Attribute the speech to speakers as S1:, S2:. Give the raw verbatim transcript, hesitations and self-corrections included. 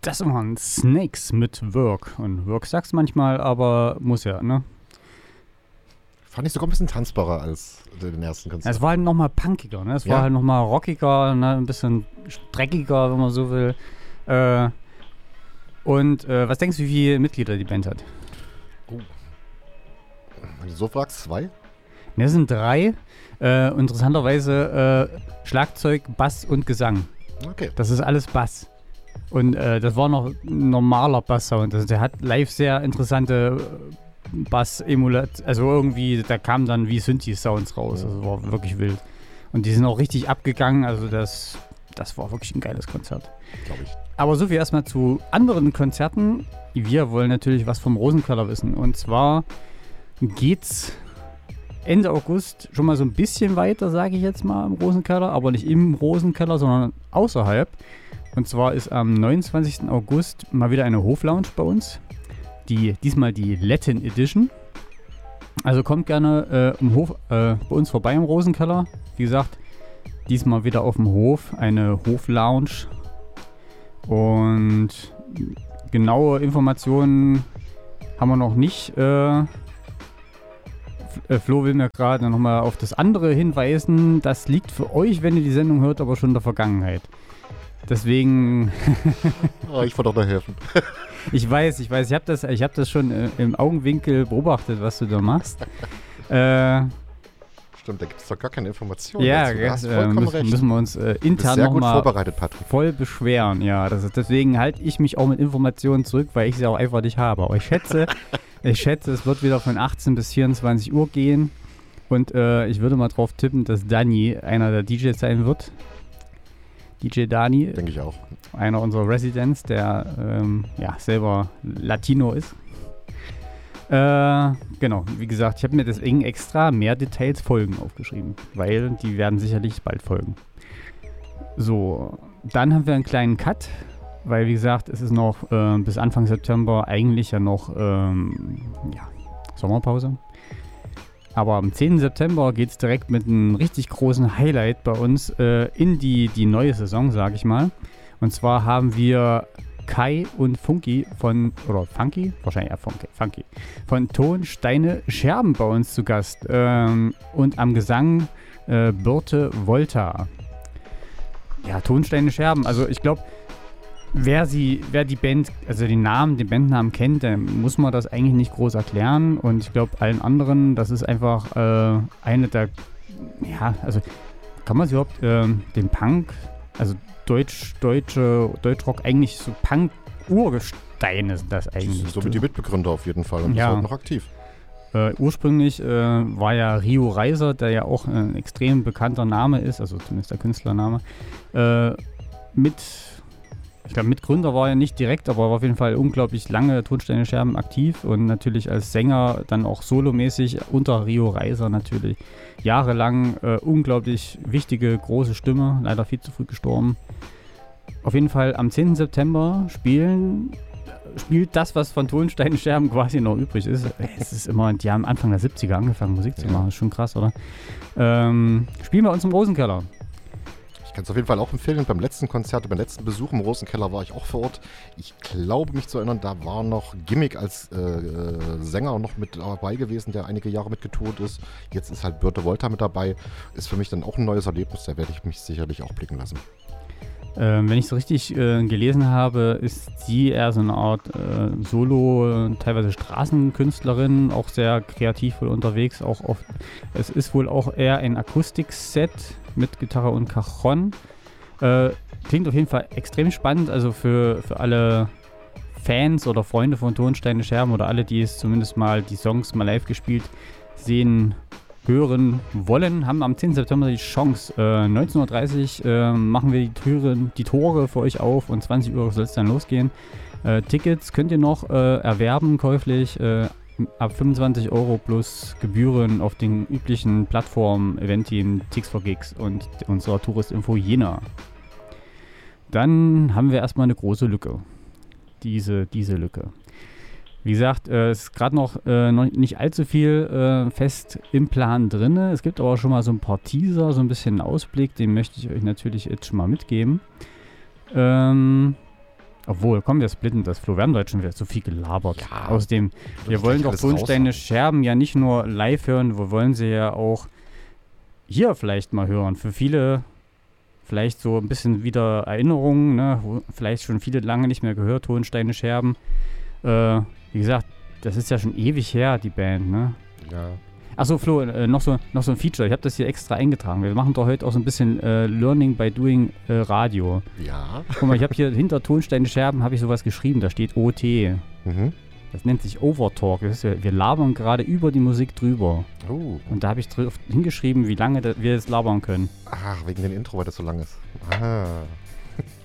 S1: Das waren Snakes mit Work. Und Work sagst manchmal, aber muss ja, ne?
S2: Fand ich sogar ein bisschen tanzbarer als den ersten Konzert.
S1: Es war halt nochmal punkiger, ne? Es
S2: Ja.
S1: war halt nochmal rockiger, ne? Ein bisschen dreckiger, wenn man so will. Äh, und äh, was denkst du, wie viele Mitglieder die Band hat?
S2: Wenn du so fragst, zwei?
S1: Ne, es sind drei. Äh, interessanterweise äh, Schlagzeug, Bass und Gesang.
S2: Okay.
S1: Das ist alles Bass. Und äh, das war noch ein normaler Bass-Sound. Also der hat live sehr interessante Bass-Emulat, also irgendwie, da kamen dann wie Synthi-Sounds raus. Also war wirklich wild. Und die sind auch richtig abgegangen. Also das, das war wirklich ein geiles Konzert.
S2: Glaube ich.
S1: Aber so viel erstmal zu anderen Konzerten. Wir wollen natürlich was vom Rosenkeller wissen. Und zwar geht's Ende August schon mal so ein bisschen weiter, sage ich jetzt mal, im Rosenkeller. Aber nicht im Rosenkeller, sondern außerhalb. Und zwar ist am neunundzwanzigsten August mal wieder eine Hoflounge bei uns. Die, diesmal die Latin Edition. Also kommt gerne äh, im Hof, äh, bei uns vorbei im Rosenkeller. Wie gesagt, diesmal wieder auf dem Hof, eine Hoflounge. Und genaue Informationen haben wir noch nicht. Äh, Flo will mir gerade nochmal auf das andere hinweisen. Das liegt für euch, wenn ihr die Sendung hört, aber schon in der Vergangenheit. Deswegen...
S2: oh, ich wollte auch noch helfen.
S1: Ich weiß, ich weiß, ich habe das, ich hab das schon äh, im Augenwinkel beobachtet, was du da machst. äh,
S2: Stimmt, da gibt es doch gar keine Informationen.
S1: Ja,
S2: dazu. Du hast
S1: äh,
S2: vollkommen
S1: müssen,
S2: recht.
S1: müssen wir uns äh, intern
S2: sehr gut
S1: nochmal
S2: vorbereitet, Patrick.
S1: voll beschweren. Ja, das ist, deswegen halte ich mich auch mit Informationen zurück, weil ich sie auch einfach nicht habe. Aber ich schätze, ich schätze, es wird wieder von achtzehn bis vierundzwanzig Uhr gehen. Und äh, ich würde mal drauf tippen, dass Dani einer der D Js sein wird. D J Dani.
S2: Denke ich auch.
S1: Einer unserer Residents, der ähm, ja, selber Latino ist. Äh, genau, wie gesagt, ich habe mir deswegen extra mehr Details Folgen aufgeschrieben, weil die werden sicherlich bald folgen. So, dann haben wir einen kleinen Cut, weil wie gesagt, es ist noch äh, bis Anfang September eigentlich ja noch ähm, ja, Sommerpause. Aber am zehnten September geht es direkt mit einem richtig großen Highlight bei uns äh, in die, die neue Saison, sage ich mal. Und zwar haben wir Kai und Funky von, oder Funky? Wahrscheinlich eher Funky, Funky. Von Ton, Steine, Scherben bei uns zu Gast. Ähm, und am Gesang äh, Birte Volta. Ja, Ton, Steine, Scherben. Also ich glaube, wer sie, wer die Band, also den Namen, den Bandnamen kennt, dann muss man das eigentlich nicht groß erklären. Und ich glaube, allen anderen, das ist einfach äh, eine der, ja, also kann man es überhaupt, äh, den Punk, also Deutsch, deutsche, Deutschrock, eigentlich so Punk-Urgesteine sind das eigentlich.
S2: So mit die Mitbegründer auf jeden Fall und
S1: ja.
S2: ist halt noch aktiv.
S1: Äh, ursprünglich äh, war ja Rio Reiser, der ja auch ein extrem bekannter Name ist, also zumindest der Künstlername, äh, mit, ich glaube Mitgründer war er nicht direkt, aber war auf jeden Fall unglaublich lange Tonsteine Scherben aktiv und natürlich als Sänger dann auch solomäßig unter Rio Reiser natürlich jahrelang äh, unglaublich wichtige, große Stimme, leider viel zu früh gestorben. Auf jeden Fall am zehnten September spielen, spielt das, was von Tonsteine Scherben quasi noch übrig ist. Es ist immer, die haben Anfang der siebziger angefangen, Musik zu machen, das ist schon krass, oder? Ähm, spielen wir uns im Rosenkeller.
S2: Ich kann es auf jeden Fall auch empfehlen. Beim letzten Konzert, beim letzten Besuch im Rosenkeller war ich auch vor Ort. Ich glaube mich zu erinnern, da war noch Gimmick als äh, Sänger noch mit dabei gewesen, der einige Jahre mitgetourt ist. Jetzt ist halt Birte Volta mit dabei. Ist für mich dann auch ein neues Erlebnis, da werde ich mich sicherlich auch blicken lassen.
S1: Ähm, wenn ich es richtig äh, gelesen habe, ist sie eher so eine Art äh, Solo, äh, teilweise Straßenkünstlerin, auch sehr kreativ wohl unterwegs. Auch oft, es ist wohl auch eher ein Akustikset mit Gitarre und Cajon. Äh, klingt auf jeden Fall extrem spannend, also für, für alle Fans oder Freunde von Tonsteine Scherben oder alle, die es zumindest mal die Songs mal live gespielt sehen, hören wollen, haben am zehnten September die Chance. Äh, neunzehn Uhr dreißig äh, machen wir die, Türen, die Tore für euch auf und zwanzig Uhr soll es dann losgehen. Äh, Tickets könnt ihr noch äh, erwerben käuflich äh, ab fünfundzwanzig Euro plus Gebühren auf den üblichen Plattformen Eventim, Tix for Gigs und unserer Touristinfo Jena. Dann haben wir erstmal eine große Lücke. Diese, diese Lücke. Wie gesagt, es äh, ist gerade noch, äh, noch nicht allzu viel äh, fest im Plan drin. Es gibt aber schon mal so ein paar Teaser, so ein bisschen einen Ausblick, den möchte ich euch natürlich jetzt schon mal mitgeben. Ähm, Obwohl, komm, wir splitten das. Flo, wir haben heute schon wieder zu viel gelabert.
S2: Ja,
S1: Außerdem, wir
S2: ich
S1: wollen
S2: gleich
S1: doch
S2: alles
S1: Tonsteine
S2: raushauen.
S1: Scherben ja nicht nur live hören, wir wollen sie ja auch hier vielleicht mal hören. Für viele vielleicht so ein bisschen wieder Erinnerungen, ne? Wo vielleicht schon viele lange nicht mehr gehört, Tonsteine Scherben. Äh, wie gesagt, das ist ja schon ewig her, die Band, ne?
S2: Ja.
S1: Achso, Flo, äh, noch, so, noch so ein Feature. Ich habe das hier extra eingetragen. Wir machen doch heute auch so ein bisschen äh, Learning by Doing äh, Radio.
S2: Ja.
S1: Guck mal, ich habe hier hinter Tonsteine Scherben habe ich sowas geschrieben. Da steht O T.
S2: Mhm.
S1: Das nennt sich Overtalk. Das ist, wir, wir labern gerade über die Musik drüber.
S2: Oh.
S1: Und da habe ich drauf hingeschrieben, wie lange da, wir es labern können.
S2: Ach, wegen dem Intro, weil das so lang ist. Ah.